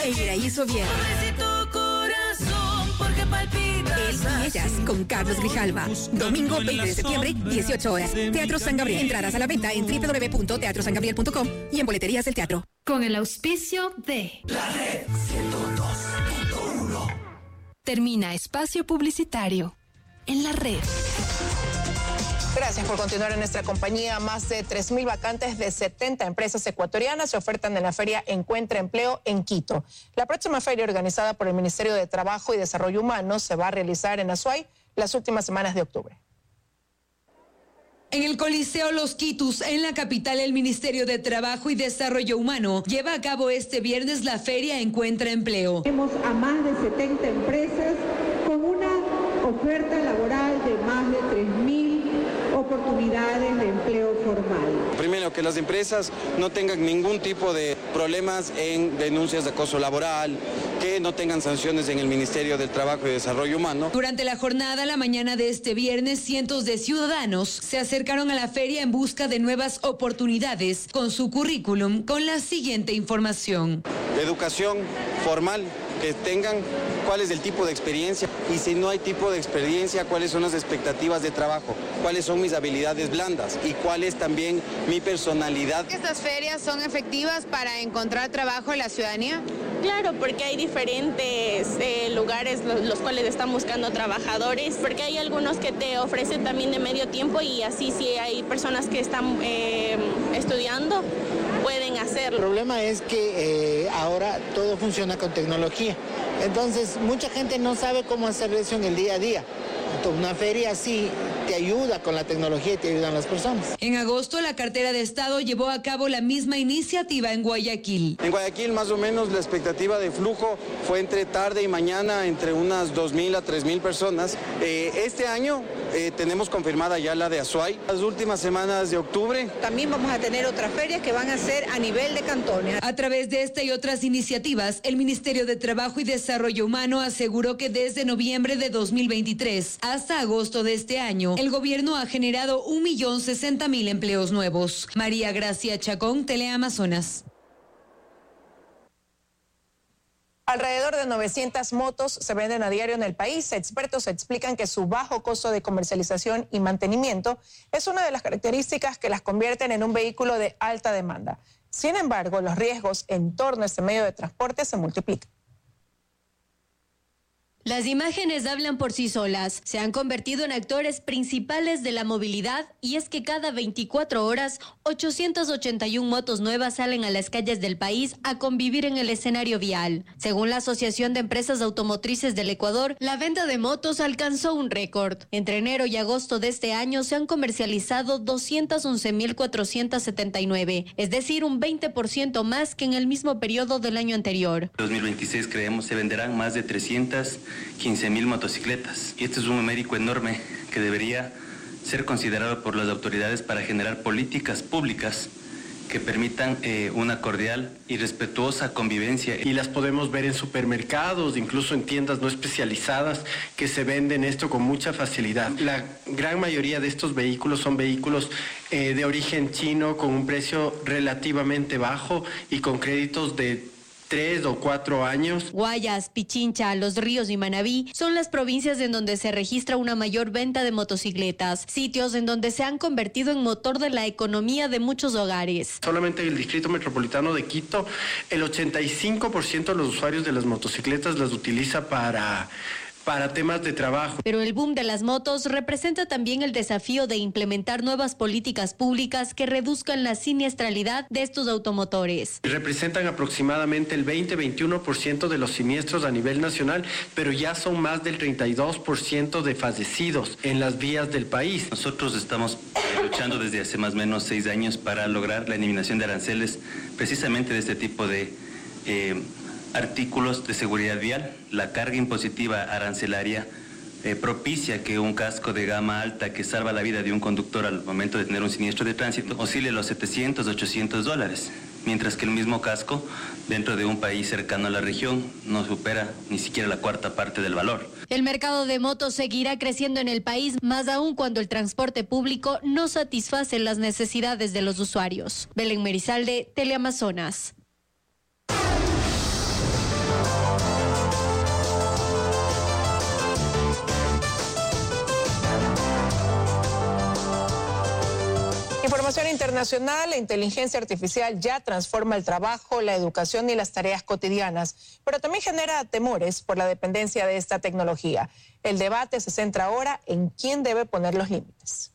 Eira hizo bien. Él y ellas con Carlos Grijalva. Domingo 20 de septiembre, 18 horas. Teatro San Gabriel. Entradas a la venta en www.teatrosangabriel.com y en boleterías del teatro. Con el auspicio de La Red 102.1. Termina espacio publicitario en La Red. Gracias por continuar en nuestra compañía. Más de 3,000 vacantes de 70 empresas ecuatorianas se ofertan en la feria Encuentra Empleo en Quito. La próxima feria, organizada por el Ministerio de Trabajo y Desarrollo Humano, se va a realizar en Azuay las últimas semanas de octubre. En el Coliseo Los Quitus, en la capital, el Ministerio de Trabajo y Desarrollo Humano lleva a cabo este viernes la feria Encuentra Empleo. Tenemos a más de 70 empresas con una oferta laboral de más de 3,000 oportunidades de empleo formal. Primero, que las empresas no tengan ningún tipo de problemas en denuncias de acoso laboral, que no tengan sanciones en el Ministerio del Trabajo y Desarrollo Humano. Durante la jornada, la mañana de este viernes, cientos de ciudadanos se acercaron a la feria en busca de nuevas oportunidades con su currículum con la siguiente información. Educación formal, que tengan cuál es el tipo de experiencia y si no hay tipo de experiencia, cuáles son las expectativas de trabajo, cuáles son mis habilidades blandas y cuál es también mi personalidad. ¿Estas ferias son efectivas para encontrar trabajo en la ciudadanía? Claro, porque hay diferentes lugares los cuales están buscando trabajadores, porque hay algunos que te ofrecen también de medio tiempo y así si hay personas que están estudiando pueden hacerlo. El problema es que ahora todo funciona con tecnología, entonces mucha gente no sabe cómo hacer eso en el día a día. Entonces, una feria así te ayuda con la tecnología y te ayudan las personas. En agosto, la cartera de Estado llevó a cabo la misma iniciativa en Guayaquil. En Guayaquil, más o menos, la expectativa de flujo fue entre tarde y mañana, entre unas 2,000 a 3,000 personas. Este año tenemos confirmada ya la de Azuay. Las últimas semanas de octubre. También vamos a tener otras ferias que van a ser a nivel de cantones. A través de esta y otras iniciativas, el Ministerio de Trabajo y Desarrollo Humano aseguró que desde noviembre de 2023 hasta agosto de este año, el gobierno ha generado 1.060.000 empleos nuevos. María Gracia Chacón, Teleamazonas. Alrededor de 900 motos se venden a diario en el país. Expertos explican que su bajo costo de comercialización y mantenimiento es una de las características que las convierten en un vehículo de alta demanda. Sin embargo, los riesgos en torno a este medio de transporte se multiplican. Las imágenes hablan por sí solas, se han convertido en actores principales de la movilidad y es que cada 24 horas 881 motos nuevas salen a las calles del país a convivir en el escenario vial. Según la Asociación de Empresas Automotrices del Ecuador, la venta de motos alcanzó un récord. Entre enero y agosto de este año se han comercializado 211.479, es decir, un 20% más que en el mismo periodo del año anterior. En 2026 creemos se venderán más de 315.000 motocicletas. Y este es un numérico enorme que debería ser considerado por las autoridades para generar políticas públicas que permitan una cordial y respetuosa convivencia. Y las podemos ver en supermercados, incluso en tiendas no especializadas que se venden esto con mucha facilidad. La gran mayoría de estos vehículos son vehículos de origen chino con un precio relativamente bajo y con créditos de 3 o 4 años. Guayas, Pichincha, Los Ríos y Manabí son las provincias en donde se registra una mayor venta de motocicletas, sitios en donde se han convertido en motor de la economía de muchos hogares. Solamente en el Distrito Metropolitano de Quito, el 85% de los usuarios de las motocicletas las utiliza para temas de trabajo. Pero el boom de las motos representa también el desafío de implementar nuevas políticas públicas que reduzcan la siniestralidad de estos automotores. Representan aproximadamente el 20-21% de los siniestros a nivel nacional, pero ya son más del 32% de fallecidos en las vías del país. Nosotros estamos luchando desde hace más o menos 6 años para lograr la eliminación de aranceles precisamente de este tipo de artículos de seguridad vial. La carga impositiva arancelaria propicia que un casco de gama alta que salva la vida de un conductor al momento de tener un siniestro de tránsito oscile los $700, $800, mientras que el mismo casco dentro de un país cercano a la región no supera ni siquiera la cuarta parte del valor. El mercado de motos seguirá creciendo en el país, más aún cuando el transporte público no satisface las necesidades de los usuarios. Belén Merizalde, Teleamazonas. Información internacional: la inteligencia artificial ya transforma el trabajo, la educación y las tareas cotidianas, pero también genera temores por la dependencia de esta tecnología. El debate se centra ahora en quién debe poner los límites.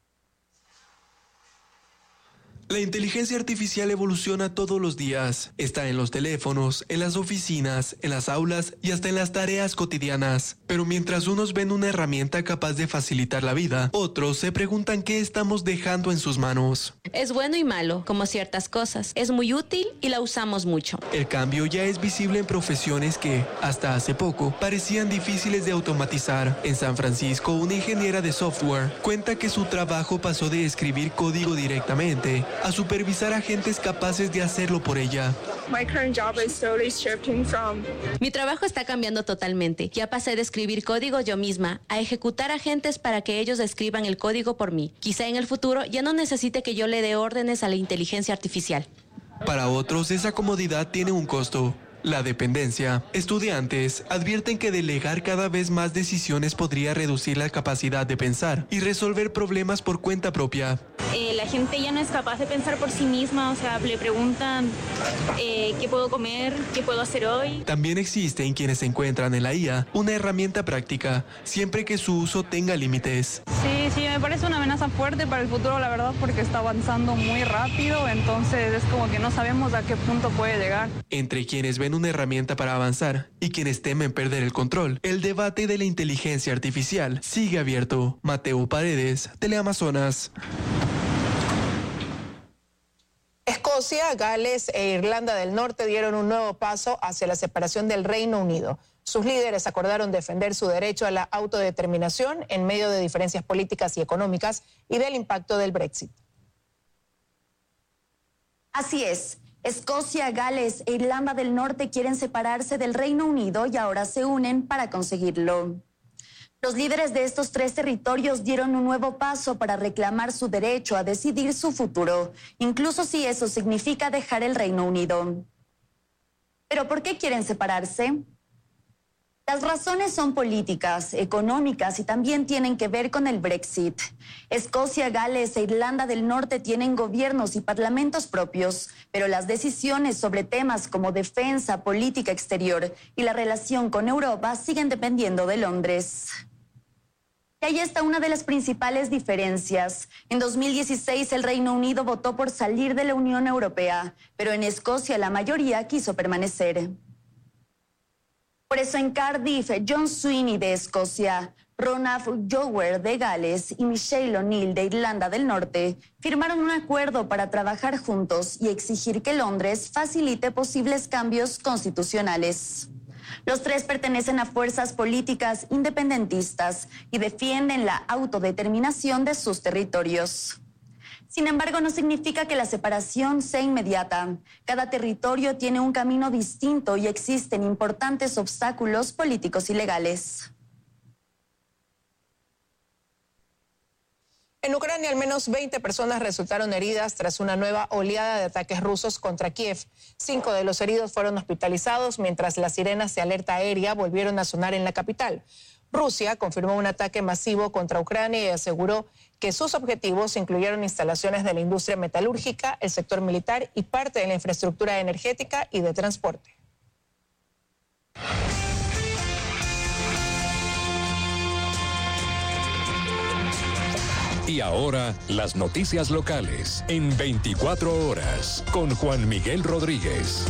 La inteligencia artificial evoluciona todos los días. Está en los teléfonos, en las oficinas, en las aulas y hasta en las tareas cotidianas. Pero mientras unos ven una herramienta capaz de facilitar la vida, otros se preguntan qué estamos dejando en sus manos. Es bueno y malo, como ciertas cosas. Es muy útil y la usamos mucho. El cambio ya es visible en profesiones que, hasta hace poco, parecían difíciles de automatizar. En San Francisco, una ingeniera de software cuenta que su trabajo pasó de escribir código directamente a supervisar agentes capaces de hacerlo por ella. Mi trabajo está cambiando totalmente. Ya pasé de escribir código yo misma a ejecutar agentes para que ellos escriban el código por mí. Quizá en el futuro ya no necesite que yo le dé órdenes a la inteligencia artificial. Para otros, esa comodidad tiene un costo: la dependencia. Estudiantes advierten que delegar cada vez más decisiones podría reducir la capacidad de pensar y resolver problemas por cuenta propia. La gente ya no es capaz de pensar por sí misma, o sea, le preguntan qué puedo comer, qué puedo hacer hoy. También existen quienes encuentran en la IA una herramienta práctica, siempre que su uso tenga límites. Sí, me parece una amenaza fuerte para el futuro, la verdad, porque está avanzando muy rápido, entonces es como que no sabemos a qué punto puede llegar. Entre quienes ven una herramienta para avanzar y quienes temen perder el control, el debate de la inteligencia artificial sigue abierto. Mateo Paredes, Teleamazonas. Escocia, Gales e Irlanda del Norte dieron un nuevo paso hacia la separación del Reino Unido. Sus líderes acordaron defender su derecho a la autodeterminación en medio de diferencias políticas y económicas y del impacto del Brexit. Así es. Escocia, Gales e Irlanda del Norte quieren separarse del Reino Unido y ahora se unen para conseguirlo. Los líderes de estos tres territorios dieron un nuevo paso para reclamar su derecho a decidir su futuro, incluso si eso significa dejar el Reino Unido. ¿Pero por qué quieren separarse? Las razones son políticas, económicas y también tienen que ver con el Brexit. Escocia, Gales e Irlanda del Norte tienen gobiernos y parlamentos propios, pero las decisiones sobre temas como defensa, política exterior y la relación con Europa siguen dependiendo de Londres. Y ahí está una de las principales diferencias. En 2016 el Reino Unido votó por salir de la Unión Europea, pero en Escocia la mayoría quiso permanecer. Por eso en Cardiff, John Sweeney de Escocia, Ronaf Jower de Gales y Michelle O'Neill de Irlanda del Norte firmaron un acuerdo para trabajar juntos y exigir que Londres facilite posibles cambios constitucionales. Los tres pertenecen a fuerzas políticas independentistas y defienden la autodeterminación de sus territorios. Sin embargo, no significa que la separación sea inmediata. Cada territorio tiene un camino distinto y existen importantes obstáculos políticos y legales. En Ucrania, al menos 20 personas resultaron heridas tras una nueva oleada de ataques rusos contra Kiev. 5 de los heridos fueron hospitalizados, mientras las sirenas de alerta aérea volvieron a sonar en la capital. Rusia confirmó un ataque masivo contra Ucrania y aseguró que sus objetivos incluyeron instalaciones de la industria metalúrgica, el sector militar y parte de la infraestructura energética y de transporte. Y ahora, las noticias locales en 24 horas con Juan Miguel Rodríguez.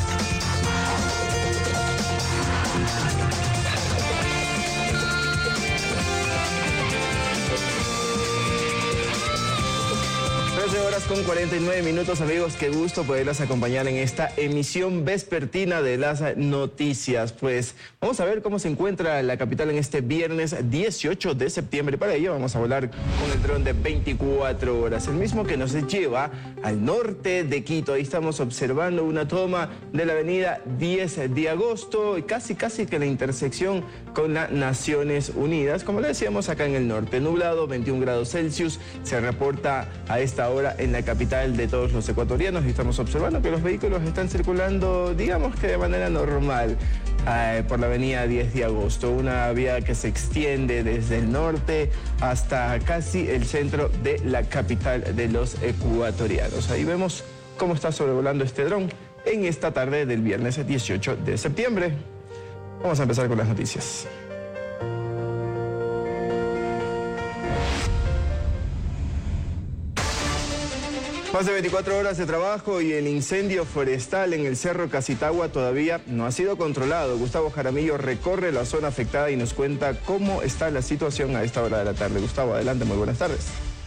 Horas con 49 minutos, amigos, qué gusto poderlas acompañar en esta emisión vespertina de las noticias. Pues vamos a ver cómo se encuentra la capital en este viernes 18 de septiembre. Para ello vamos a volar con el dron de 24 horas, el mismo que nos lleva al norte de Quito. Ahí estamos observando una toma de la avenida 10 de agosto, casi que la intersección con las Naciones Unidas. Como le decíamos, acá en el norte, nublado, 21 grados Celsius, se reporta a esta hora en la capital de todos los ecuatorianos y estamos observando que los vehículos están circulando, digamos que de manera normal. por la avenida 10 de agosto, una vía que se extiende desde el norte hasta casi el centro de la capital de los ecuatorianos. Ahí vemos cómo está sobrevolando este dron en esta tarde del viernes 18 de septiembre. Vamos a empezar con las noticias. Más de 24 horas de trabajo y el incendio forestal en el Cerro Casitagua todavía no ha sido controlado. Gustavo Jaramillo recorre la zona afectada y nos cuenta cómo está la situación a esta hora de la tarde. Gustavo, adelante, muy buenas tardes.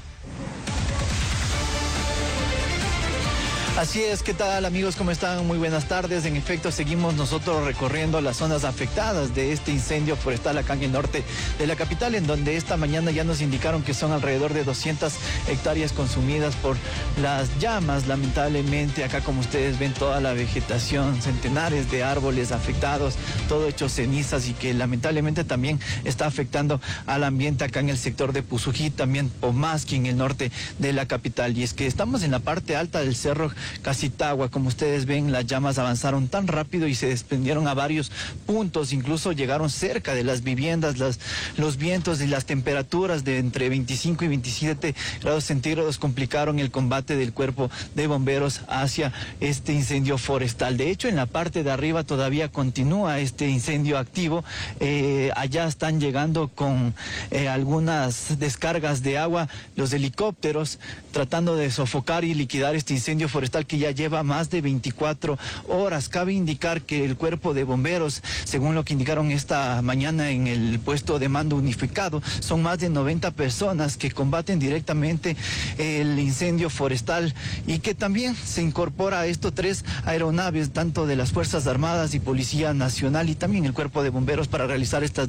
Así es, ¿qué tal amigos? ¿Cómo están? Muy buenas tardes. En efecto, seguimos nosotros recorriendo las zonas afectadas de este incendio forestal acá en el norte de la capital, en donde esta mañana ya nos indicaron que son alrededor de 200 hectáreas consumidas por las llamas. Lamentablemente, acá como ustedes ven toda la vegetación, centenares de árboles afectados, todo hecho cenizas y que lamentablemente también está afectando al ambiente acá en el sector de Pusují, también Pomasqui, en el norte de la capital. Y es que estamos en la parte alta del cerro Casitagua. Como ustedes ven, las llamas avanzaron tan rápido y se desprendieron a varios puntos, incluso llegaron cerca de las viviendas. Los vientos y las temperaturas de entre 25 y 27 grados centígrados complicaron el combate del cuerpo de bomberos hacia este incendio forestal. De hecho, en la parte de arriba todavía continúa este incendio activo. Allá están llegando con algunas descargas de agua los helicópteros tratando de sofocar y liquidar este incendio forestal que ya lleva más de 24 horas. Cabe indicar que el cuerpo de bomberos, según lo que indicaron esta mañana en el puesto de mando unificado, son más de 90 personas que combaten directamente el incendio forestal y que también se incorpora a esto 3 aeronaves, tanto de las Fuerzas Armadas y Policía Nacional y también el cuerpo de bomberos para realizar estas